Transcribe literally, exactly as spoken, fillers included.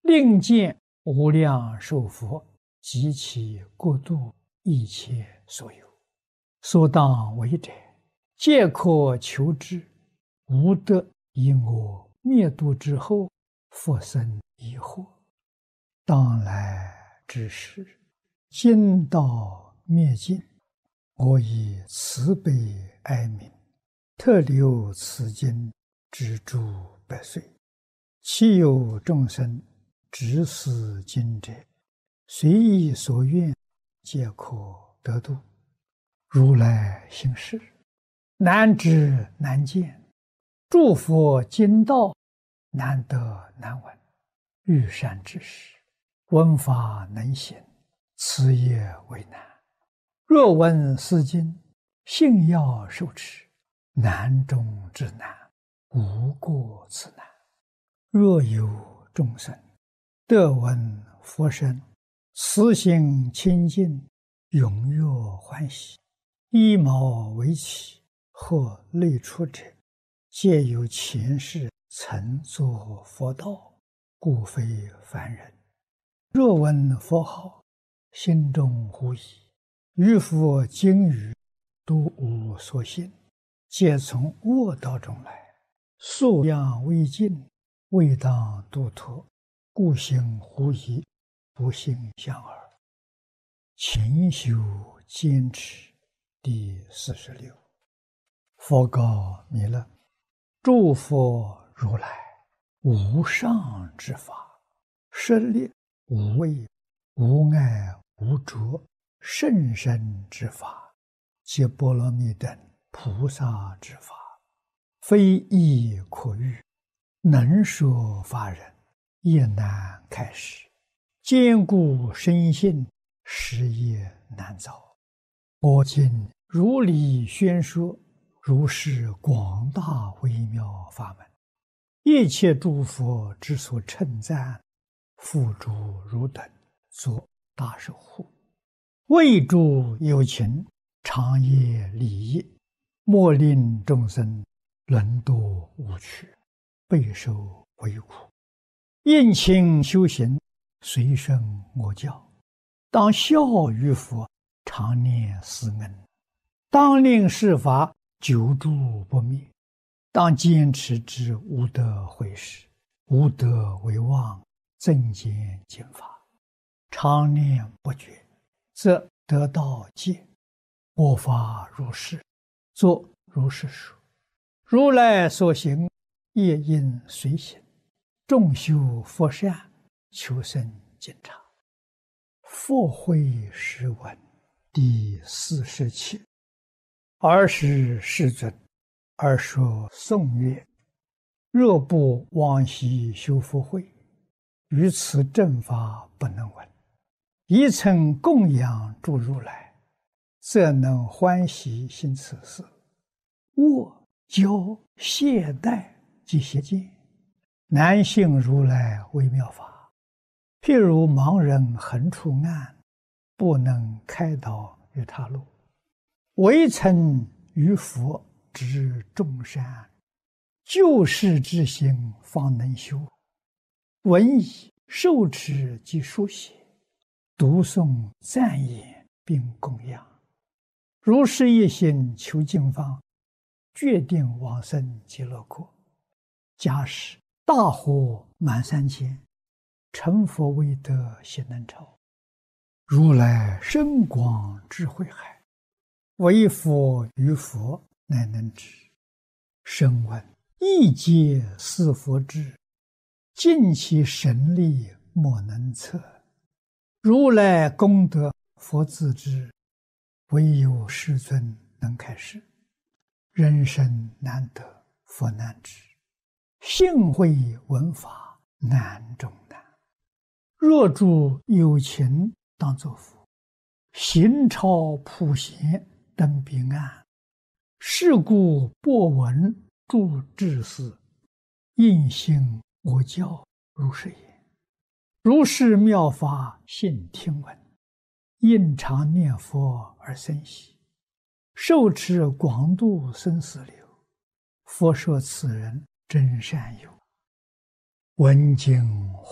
令见无量寿佛及其国度一切所有，所当为者，皆可求之。无得以我灭度之后，复生疑惑。当来之时，今道灭尽，我以慈悲哀悯，特留此经之诸百岁。其有众生执此经者，随意所愿，皆可得度。如来行事，难知难见，诸佛经道，难得难闻。欲善知识，闻法能行，此也为难。若闻是经，信要受持，难中之难，无过此难。若有众生得闻佛声，慈心清净，踊跃欢喜，依毛为起，或类出者，皆有前世曾作佛道，故非凡人。若闻佛号，心中狐疑，于佛经语都无所信，皆从恶道中来，素养未尽，未当度脱，故行狐疑，不信相耳。勤修坚持。第四十六。佛告弥勒：诸佛如来无上之法，舍利无畏无碍无着甚深之法，皆波罗蜜等菩萨之法，非易可喻，能说法人也难开示，坚固深信，实业难造。我今如理宣说，如是广大微妙法门，一切诸佛之所称赞，付诸汝等作大守护，为诸有情，长夜利益，莫令众生沦堕无趣，备受为苦。应勤修行，随顺我教，当效于佛，常念思恩，当令世法久住不灭，当坚持之无得毁失，无得为妄，增减减法，常念不绝，则得道戒。我法如是，作如是说。如来所行，业应随行，众修佛善，求生净察。佛慧诗文第四十七。尔时世尊，而说颂曰：若不往昔修福慧，于此正法不能闻。一曾供养诸如来，则能欢喜行此事。我教懈怠及邪见，难信如来微妙法。譬如盲人横出暗，不能开导于他路，唯曾于佛知众善，救世之心方能修。闻已受持及书写，读诵赞言并供养，如是一心求净方，决定往生极乐国。假使大火满三千，成佛未得悉能超。如来深广智慧海，唯佛于佛乃能知。声闻亦皆似佛智，尽其神力莫能测。如来功德佛自知，唯有世尊能开示。人生难得佛难知，信会闻法难中难。若诸有情当作佛，行超普贤登彼岸。是故播闻诸智士，应信我教如是言。如是妙法信听闻，应常念佛而生喜，受持广度生死流。佛说此人真善友。闻经